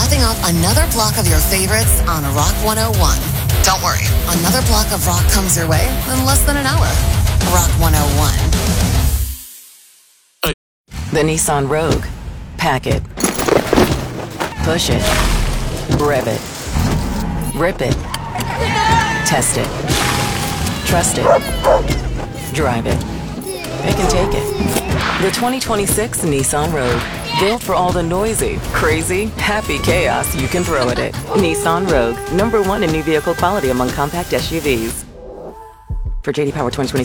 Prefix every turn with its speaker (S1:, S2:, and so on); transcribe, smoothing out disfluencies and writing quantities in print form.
S1: dropping off another block of your favorites on Rock 101. Don't worry, another block of rock comes your way in less than an hour. Rock 101.
S2: The Nissan Rogue. Pack it. Push it. Rev it. Rip it. Test it. Trust it. Drive it. It can take it. The 2026 Nissan Rogue. Built for all the noisy, crazy, happy chaos you can throw at it. Nissan Rogue. #1 in new vehicle quality among compact SUVs. For JD Power 2026